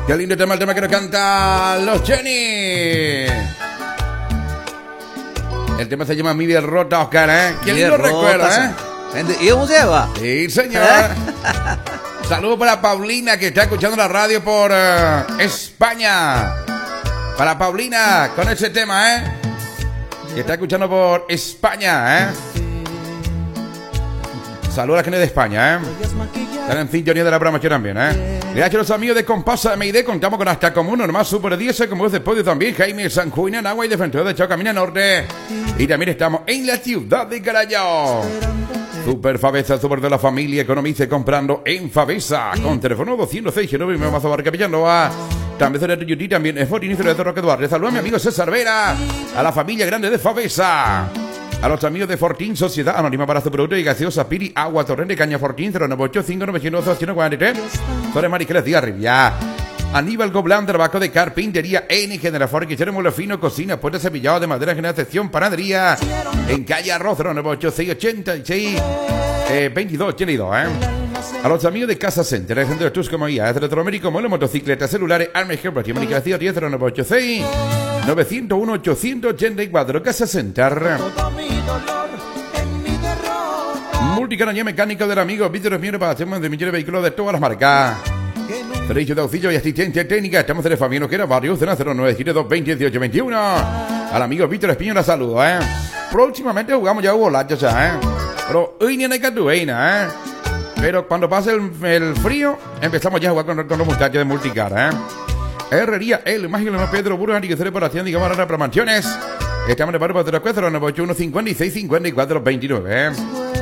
Qué lindo tema, el tema que nos canta los Jenny. El tema se llama Mi Derrota, Oscar, ¿eh? ¿Quién lo recuerda, ¿Y cómo se llama? Sí, señor. Saludos para Paulina, que está escuchando la radio por España. Para Paulina, con ese tema, ¿eh? Que está escuchando por España, ¿eh? Saludos a la gente de España, ¿eh? Están en sintonía de la programación también, ¿eh? Gracias a los amigos de Compasa MID. Contamos con hasta como uno más Super 10, como es de podio también. Jaime San Juan, en Agua y de Frente de Chocamina Norte. Y también estamos en la ciudad de Carayo. Super Favesa, super de la familia. Economice comprando en Favesa. Con teléfono 206 9 me vas a barca pillando a. También de Tuyuti, también es por inicio de Roque Duarte. Saludos a mi amigo César Vera. A la familia grande de Favesa. A los amigos de Fortín, Sociedad Anónima para su producto y gaseosa Piri, Agua, Torrente, Caña Fortín, 0985 900 143. Torres Mariqueles, Díaz Rivia. Aníbal Goblán, trabajo de carpintería N, General Forquichero, Mueble Fino, Cocina, Puerta Cepillado de Madera, Generación, Panadería. En calle Arroz, 0986 2282, A los amigos de Casa Center, el centro de Tus como guía, electroamérico, modelo, motocicletas, celulares, armas, ejemplos, y Mariqueles, 10 0986 901 884, Casa Center. Multicanalla mecánico del amigo Víctor Miero para hacer de millones de vehículos de todas las marcas. Servicio de auxilio y asistencia técnica. Estamos en el Fabiano Quera, barrio 0972 1821. Al amigo Víctor Espiño, la saludo, Próximamente jugamos ya volachos, Pero hoy ni en el catueina, Pero cuando pase el frío, empezamos ya a jugar con los muchachos de Multicar, Herrería, el mágico de Pedro Burgos, y que se reparación, digamos, ahora para mansiones. Estamos en el barrio de la 4, 981 56 54 29,